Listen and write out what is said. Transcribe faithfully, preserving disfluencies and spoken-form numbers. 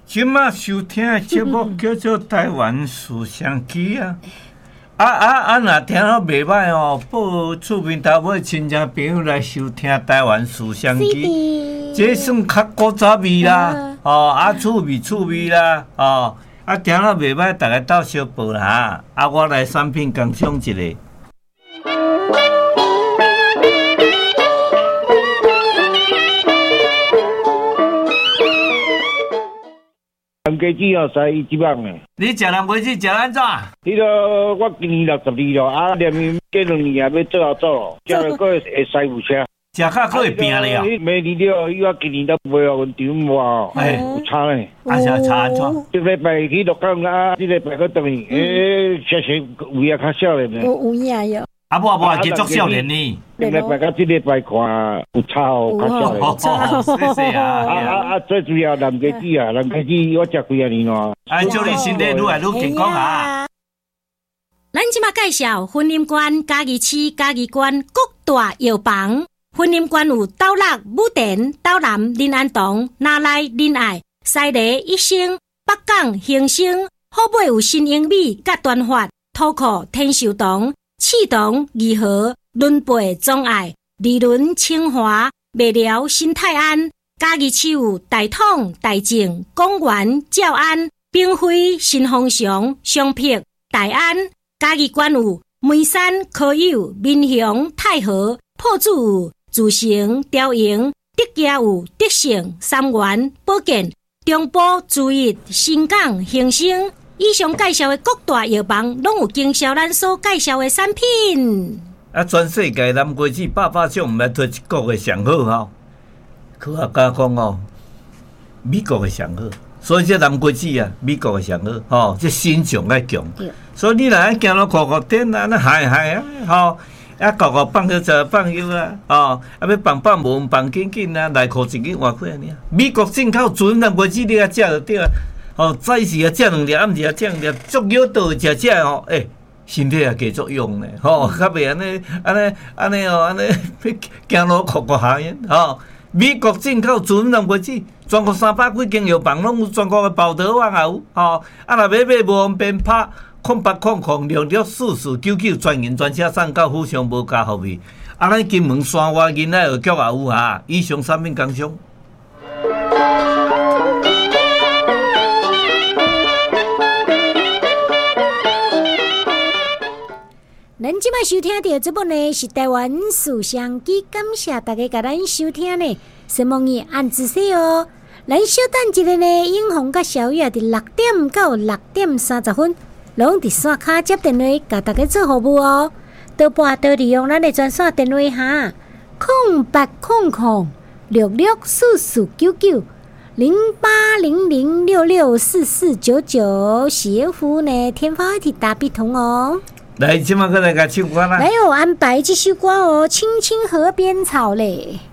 即马收听的节目叫做《台湾思想机》啊，啊啊啊！若听到袂歹哦，报厝边头尾亲戚朋友来收听《台湾思想机》，这算较古早味啦，哦啊趣味趣味啦，哦啊听到袂歹，大家斗相报啦，啊我来产品工商一下。 南瓜子哦，使伊即样诶。 你食南瓜子食安怎？ 迄个我今年六十二咯，啊，连年过两年也要做后做咯，食了个会使有车。 食较可会拼咧哦。 明年了，伊我今年都袂有问题无哦，哎，有差咧。 啊，啥差安怎？ 这礼拜去鹿港啊，这礼拜去倒去，诶，确实有影较少咧。 有有影哟。 啊，无无继续少年呢。 这礼拜甲这礼拜看有差哦，较少咧。 哦，谢谢啊。 啊啊啊！最主要南瓜子啊，南瓜子我食几啊年咯。 啊，祝你身体愈来愈健康啊！ 咱即马介绍婚姻馆嘉义市嘉义县各大药房。婚姻馆有斗六、武田、斗南、林安堂、哪来、林爱、西螺、益生、北港、兴盛，好尾有新英美、甲端发、土库、天寿堂、启堂、义和、伦培、忠爱、利伦、清华、麦寮、新泰安。嘉义市有大统、大正、公园、照安、兵辉、新丰祥、双碧、大安。嘉义县有梅山、科友、民雄、太和、破子有自成、雕营、德家有德盛、三元、保健、中部、注意、新港、兴盛。以上介绍的各大药房，拢有经销咱所介绍的产品。 啊，全世界南瓜子百百种，毋捌推一国的上好吼。科学家讲哦，美国的上好，所以这南瓜子啊，美国的上好，吼、哦，这新种爱强。所以你若爱行到酷酷店啊，那嗨嗨啊，吼、哦。啊，个个放去就放药啊，哦，啊要放放无放紧紧啊，内裤一斤换几安尼啊？美国进口纯南瓜子你啊食就对啊，哦，早时啊食两粒，暗时啊食两粒，足有道食食哦，诶、欸，身体也加作用咧，吼、哦，较袂安尼安尼安尼哦，安尼行路酷酷下因，吼，美国进口纯南瓜子，全国三百几间药房拢有全国的报道网也有，吼，啊若要买无方便拍。空八空空六六四四九九专营专车送到府上无加服务，啊，咱金门山外囡仔药局也有哈。以上产品工商。 咱即摆收听到这部呢是台湾思想机，感谢大家甲咱收听呢，希望你按指示哦。咱小等一个呢，永红甲小月伫六点到六点三十分。拢伫线卡接电话，甲大家做服务哦。倒拨倒利用咱的专线电话哈，空八空空六六四四九九零八零零六六四四九九，喜服务呢，天发一体大笔筒哦。 来，今晚过来甲唱歌啦。 来，我安排这首歌哦，《青青河边草》嘞。